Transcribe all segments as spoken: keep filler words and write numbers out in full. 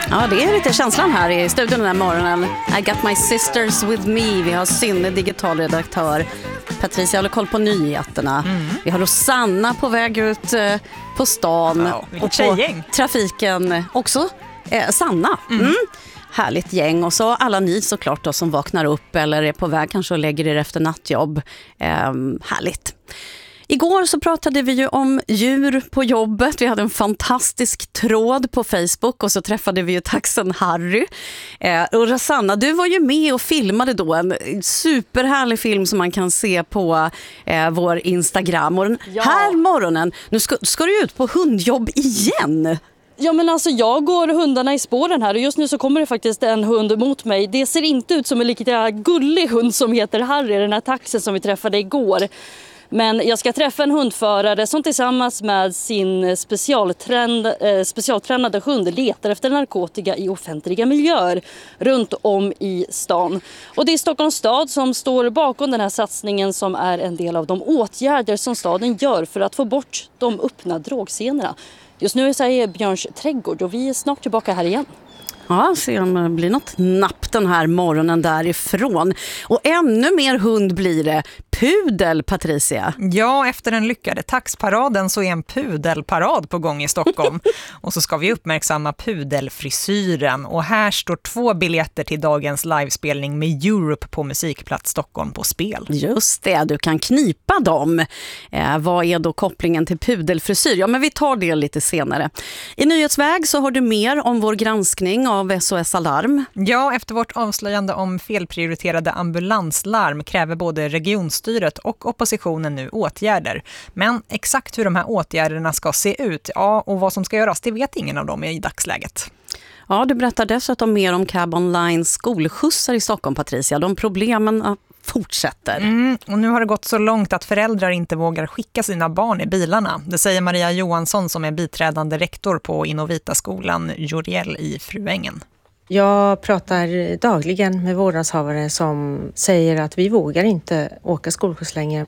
Ja, det är lite känslan här i studion den här morgonen. I got my sisters with me. Vi har Synne, digitalredaktör. Patricia håller koll på nyheterna. Mm. Vi har Rosanna på väg ut eh, på stan. Wow, och på tjejgäng. Trafiken också. Eh, Sanna. Mm. Mm. Härligt gäng. Och så alla ni såklart då, som vaknar upp eller är på väg kanske och lägger er efter nattjobb. Eh, härligt. Igår så pratade vi ju om djur på jobbet. Vi hade en fantastisk tråd på Facebook och så träffade vi ju taxen Harry. Eh, och Rosanna, du var ju med och filmade då en superhärlig film som man kan se på eh, vår Instagram. Och den ja. här morgonen, nu ska, ska du ut på hundjobb igen. Ja, men alltså jag går hundarna i spåren här och just nu så kommer det faktiskt en hund mot mig. Det ser inte ut som en lika gullig hund som heter Harry, den här taxen som vi träffade igår. Men jag ska träffa en hundförare som tillsammans med sin specialtränade, eh, specialtränade hund letar efter narkotika i offentliga miljöer runt om i stan. Och det är Stockholms stad som står bakom den här satsningen som är en del av de åtgärder som staden gör för att få bort de öppna drogscenerna. Just nu är jag i Björns trädgård och vi är snart tillbaka här igen. Ja, se om det blir något napp den här morgonen därifrån. Och ännu mer hund blir det. Pudel, Patricia. Ja, efter den lyckade taxparaden så är en pudelparad på gång i Stockholm. Och så ska vi uppmärksamma pudelfrisyren. Och här står två biljetter till dagens livespelning med Europe på Musikplats Stockholm på spel. Just det, du kan knipa dem. Eh, vad är då kopplingen till pudelfrisyr? Ja, men vi tar det lite senare. I nyhetsväg så har du mer om vår granskning av S O S Alarm. Ja, efter vårt avslöjande om felprioriterade ambulanslarm kräver både regionstyret och oppositionen nu åtgärder. Men exakt hur de här åtgärderna ska se ut, ja, och vad som ska göras, det vet ingen av dem i dagsläget. Ja, du berättar dessutom mer om Cab Online skolskjutsar i Stockholm, Patricia. De problemen fortsätter. Mm, och nu har det gått så långt att föräldrar inte vågar skicka sina barn i bilarna. Det säger Maria Johansson som är biträdande rektor på Innovita-skolan Joriel i Fruängen. Jag pratar dagligen med vårdnadshavare som säger att vi vågar inte åka skolskjuts längre.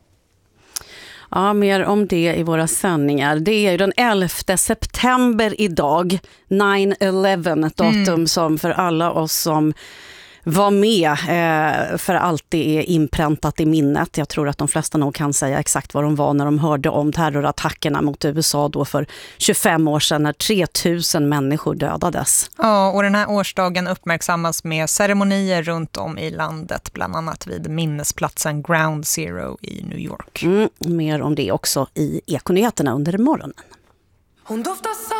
Ja, mer om det i våra sändningar. Det är ju den elfte september idag, nine eleven, ett datum mm. som för alla oss som var med eh, för alltid är inpräntat i minnet. Jag tror att de flesta nog kan säga exakt vad de var när de hörde om terrorattackerna mot U S A då för tjugofem år sedan när tre tusen människor dödades. Ja, och den här årsdagen uppmärksammas med ceremonier runt om i landet, bland annat vid minnesplatsen Ground Zero i New York. Mm, mer om det också i Ekonyheterna under morgonen. Hon doftar